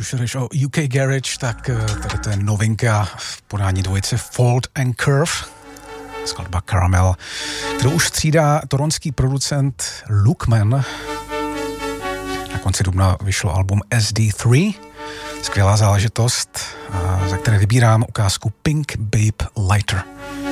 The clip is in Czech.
už jdeš o UK Garage, tak tady to je novinka v podání dvojice Fold and Curve, skladba Caramel, kterou už střídá toronský producent Lukeman. Na konci dubna vyšlo album SD3, skvělá záležitost, za které vybírám ukázku Pink Babe Lighter.